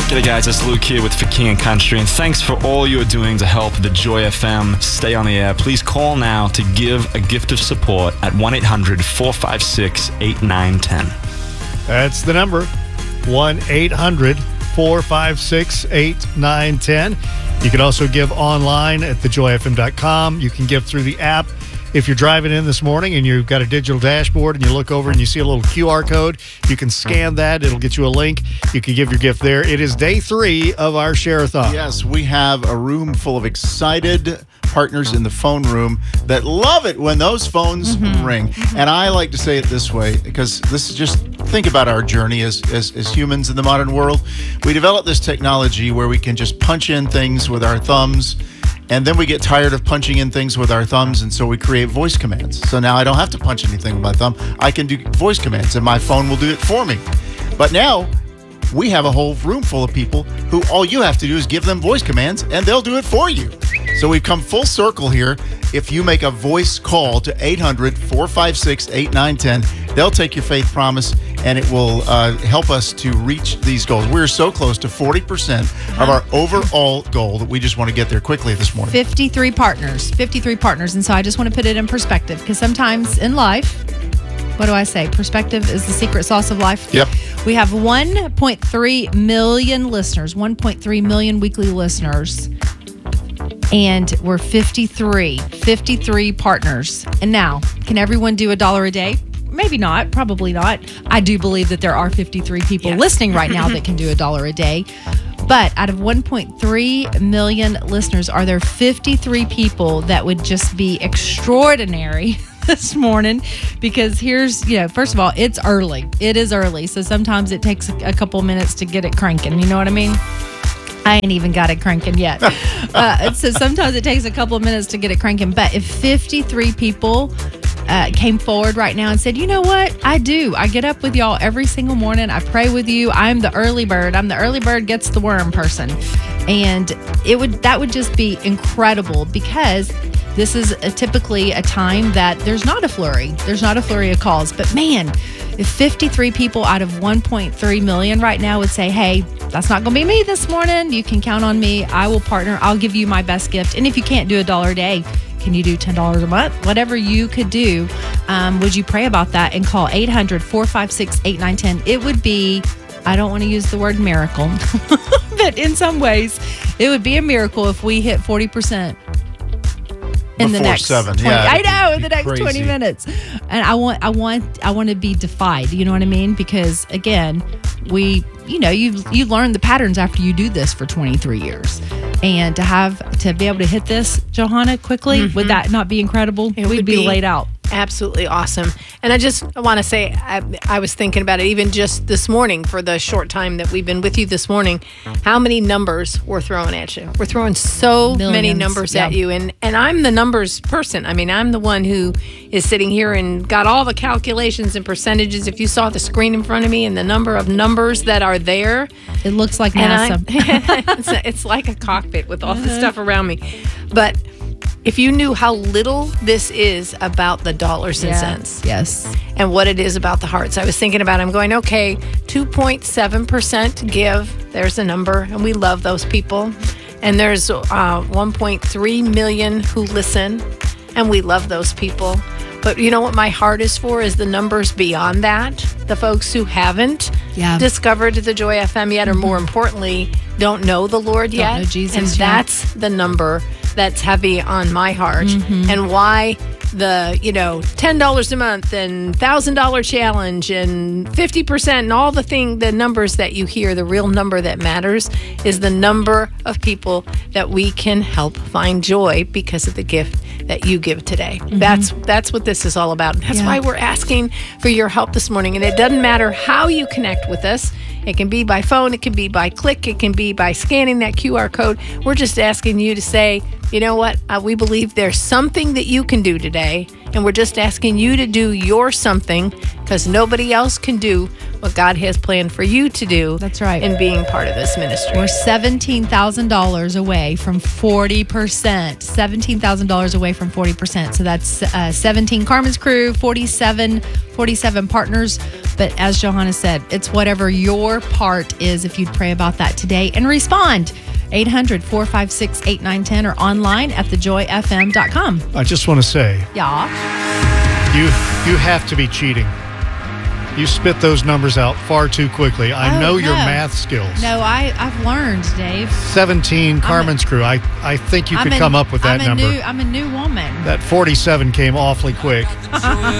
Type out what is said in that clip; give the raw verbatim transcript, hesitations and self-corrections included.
G'day guys, it's Luke here with For King and Country, and thanks for all you're doing to help the Joy F M stay on the air. Please call now to give a gift of support at one eight hundred four five six eight nine one zero. That's the number, one eight hundred four five six eight nine one zero. You can also give online at the joy f m dot com. You can give through the app. If you're driving in this morning and you've got a digital dashboard and you look over and you see a little Q R code, you can scan that. It'll get you a link. You can give your gift there. It is day three of our Share-a-thon. Yes, we have a room full of excited partners in the phone room that love it when those phones mm-hmm. ring. Mm-hmm. And I like to say it this way, because this is just, think about our journey as, as, as humans in the modern world. We developed this technology where we can just punch in things with our thumbs, and then we get tired of punching in things with our thumbs, and so we create voice commands. So now I don't have to punch anything with my thumb. I can do voice commands, and my phone will do it for me. But now we have a whole room full of people who all you have to do is give them voice commands, and they'll do it for you. So we've come full circle here. If you make a voice call to eight hundred four five six eight nine one zero, they'll take your faith promise, and it will uh, help us to reach these goals. We're so close to forty percent of our overall goal that we just want to get there quickly this morning. fifty-three partners. fifty-three partners. And so I just want to put it in perspective, because sometimes in life, what do I say? Perspective is the secret sauce of life. Yep. We have one point three million listeners, one point three million weekly listeners. And we're fifty-three, fifty-three partners. And now, can everyone do a dollar a day? Maybe not, probably not. I do believe that there are fifty-three people yes. listening right now that can do a dollar a day. But out of one point three million listeners, are there fifty-three people that would just be extraordinary this morning? Because here's, you know, first of all, it's early. It is early. So sometimes it takes a couple minutes to get it cranking. You know what I mean? I ain't even got it cranking yet. uh, so sometimes it takes a couple of minutes to get it cranking. But if fifty-three people uh, came forward right now and said, you know what? I do. I get up with y'all every single morning. I pray with you. I'm the early bird. I'm the early bird gets the worm person. And it would that would just be incredible, because this is a, typically a time that there's not a flurry. There's not a flurry of calls. But man, if fifty-three people out of one point three million right now would say, hey, that's not going to be me this morning. You can count on me. I will partner. I'll give you my best gift. And if you can't do a dollar a day, can you do ten dollars a month? Whatever you could do, um, would you pray about that and call eight hundred four five six eight nine one zero? It would be, I don't want to use the word miracle, but in some ways, it would be a miracle if we hit forty percent. In Before the next seven, twenty, yeah, I know, in the next crazy. twenty minutes, and I want, I want, I want to be defied. You know what I mean? Because again, we, you know, you you learn the patterns after you do this for twenty-three years, and to have to be able to hit this, Johanna, quickly, mm-hmm. would that not be incredible? It We'd would be, be laid out. Absolutely awesome. And I just want to say, I, I was thinking about it even just this morning, for the short time that we've been with you this morning, how many numbers we're throwing at you. We're throwing so Millions, many numbers yeah. at you. And, and I'm the numbers person. I mean, I'm the one who is sitting here and got all the calculations and percentages. If you saw the screen in front of me and the number of numbers that are there. It looks like and NASA. it's, a, it's like a cockpit with all the stuff around me. But if you knew how little this is about the dollars and yeah. cents. Yes. And what it is about the hearts. I was thinking about it. I'm going, okay, two point seven percent give. There's a number. And we love those people. And there's uh, one point three million who listen. And we love those people. But you know what my heart is for is the numbers beyond that. The folks who haven't yeah. discovered the Joy F M yet, or more importantly, don't know the Lord don't yet. Know Jesus and yet. That's the number that's heavy on my heart. Mm-hmm. And why the, you know, ten dollars a month and one thousand dollars challenge and fifty percent and all the thing, the numbers that you hear, the real number that matters is the number of people that we can help find joy because of the gift that you give today. Mm-hmm. That's that's what this is all about. That's yeah. why we're asking for your help this morning. And it doesn't matter how you connect with us. It can be by phone, it can be by click, it can be by scanning that Q R code. We're just asking you to say, you know what, uh, we believe there's something that you can do today, and we're just asking you to do your something, because nobody else can do what God has planned for you to do. That's right. In being part of this ministry. We're seventeen thousand dollars away from forty percent. seventeen thousand dollars away from forty percent. So that's uh, seventeen Carmen's crew, forty-seven, forty-seven partners But as Johanna said, it's whatever your part is if you'd pray about that today and respond. eight hundred, four five six, eight nine one zero or online at the joy f m dot com. I just want to say, Yeah. you you have to be cheating. You spit those numbers out far too quickly. I Oh, know your no. math skills. No, I, I've learned, Dave. seventeen, Carmen's crew. I, I think you I'm could a- come up with that I'm a number. New, I'm a new woman. That forty-seven came awfully quick.